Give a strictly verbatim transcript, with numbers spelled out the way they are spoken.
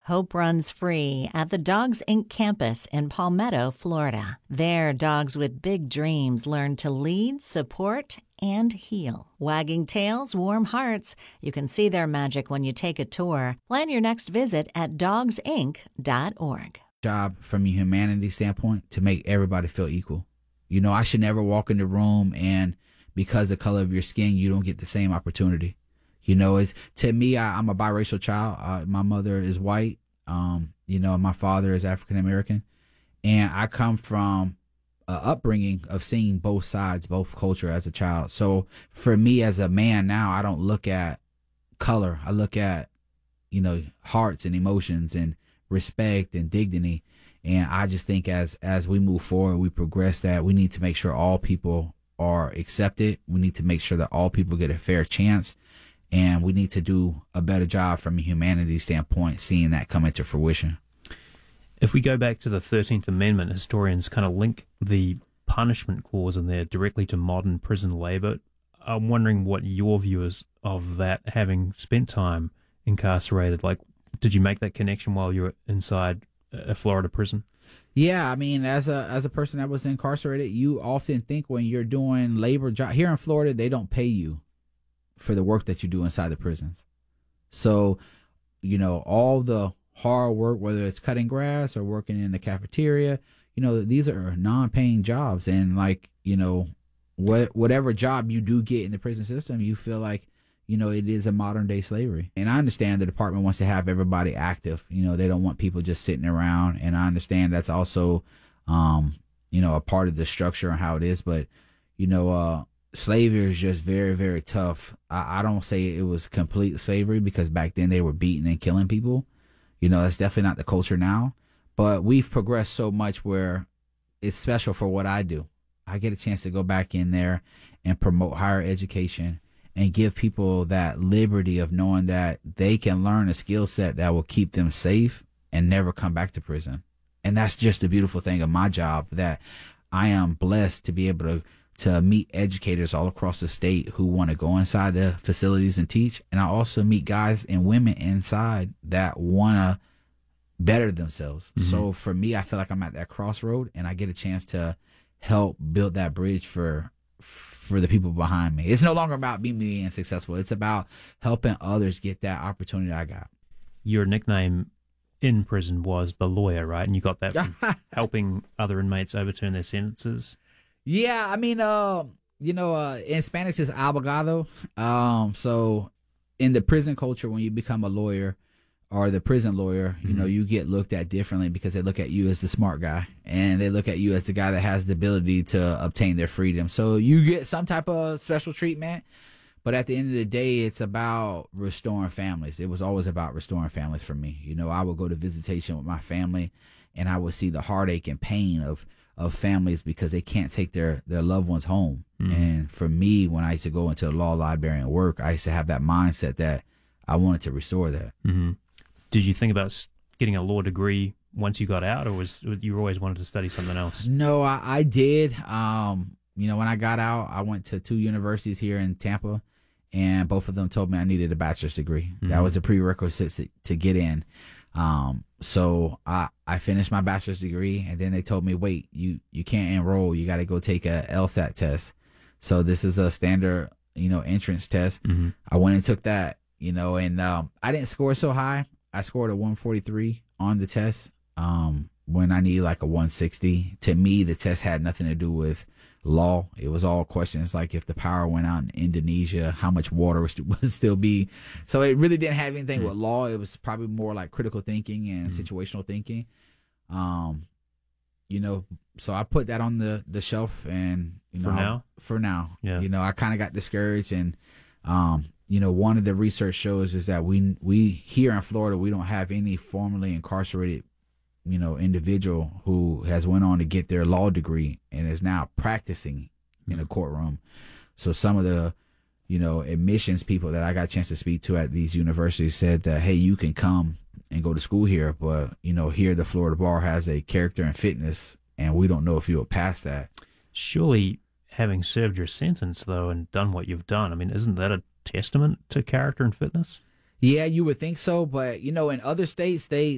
Hope runs free at the Dogs Incorporated campus in Palmetto, Florida. There, dogs with big dreams learn to lead, support, and heal. Wagging tails, warm hearts. You can see their magic when you take a tour. Plan your next visit at dogs inc dot org. Job from a humanity standpoint to make everybody feel equal. You know, I should never walk in the room and because the color of your skin, you don't get the same opportunity. You know, it's to me, I, I'm a biracial child. Uh, my mother is white. Um, you know, my father is African American, and I come from an upbringing of seeing both sides, both culture as a child. So for me as a man now, I don't look at color. I look at, you know, hearts and emotions and respect and dignity. And I just think as as we move forward, we progress that we need to make sure all people are accepted. We need to make sure that all people get a fair chance. And we need to do a better job from a humanity standpoint, seeing that come into fruition. If we go back to the thirteenth Amendment, historians kind of link the punishment clause in there directly to modern prison labor. I'm wondering what your view is of that, having spent time incarcerated. Like, did you make that connection while you were inside a Florida prison? Yeah, I mean, as a as a person that was incarcerated, you often think when you're doing labor job here in Florida, they don't pay you for the work that you do inside the prisons. So, you know, all the hard work, whether it's cutting grass or working in the cafeteria, you know, these are non-paying jobs. And like, you know, what whatever job you do get in the prison system, you feel like, you know, it is a modern day slavery. And I understand the department wants to have everybody active. You know, they don't want people just sitting around. And I understand that's also, um, you know, a part of the structure and how it is. But, you know, uh, slavery is just very, very tough. I, I don't say it was complete slavery because back then they were beating and killing people. You know, that's definitely not the culture now. But we've progressed so much where it's special for what I do. I get a chance to go back in there and promote higher education and give people that liberty of knowing that they can learn a skill set that will keep them safe and never come back to prison. And that's just the beautiful thing of my job, that I am blessed to be able to to meet educators all across the state who want to go inside the facilities and teach. And I also meet guys and women inside that want to better themselves. Mm-hmm. So for me, I feel like I'm at that crossroad and I get a chance to help build that bridge for for the people behind me. It's no longer about me being successful. It's about helping others get that opportunity I got. Your nickname in prison was the lawyer, right? And you got that from helping other inmates overturn their sentences? Yeah, I mean, uh, you know, uh, in Spanish it's abogado. Um, so in the prison culture, when you become a lawyer or the prison lawyer, you mm-hmm. know, you get looked at differently because they look at you as the smart guy and they look at you as the guy that has the ability to obtain their freedom. So you get some type of special treatment. But at the end of the day, it's about restoring families. It was always about restoring families for me. You know, I would go to visitation with my family and I would see the heartache and pain of of families because they can't take their, their loved ones home. Mm. And for me, when I used to go into the law library and work, I used to have that mindset that I wanted to restore that. Mm-hmm. Did you think about getting a law degree once you got out, or was you always wanted to study something else? No, I, I did. Um, you know, when I got out, I went to two universities here in Tampa, and both of them told me I needed a bachelor's degree. Mm-hmm. That was a prerequisite to, to get in. Um, so I, I finished my bachelor's degree, and then they told me, wait, you, you can't enroll. You got to go take a LSAT test. So this is a standard, you know, entrance test. Mm-hmm. I went and took that, you know, and, um, I didn't score so high. I scored a one forty-three on the test. Um, when I needed like a one sixty. To me, the test had nothing to do with law. It was all questions like if the power went out in Indonesia, how much water would still be. So it really didn't have anything mm-hmm. with law. It was probably more like critical thinking and mm-hmm. situational thinking. Um, you know, so I put that on the, the shelf and, you know, for now, for now, yeah. you know, I kind of got discouraged and, um, you know, one of the research shows is that we, we here in Florida, we don't have any formerly incarcerated, you know, individual who has went on to get their law degree and is now practicing in a courtroom. So some of the, you know, admissions people that I got a chance to speak to at these universities said that, hey, you can come and go to school here, but, you know, here the Florida bar has a character and fitness, and we don't know if you'll pass that. Surely, having served your sentence, though, and done what you've done, I mean, isn't that a testament to character and fitness? Yeah, you would think so, but, you know, in other states, they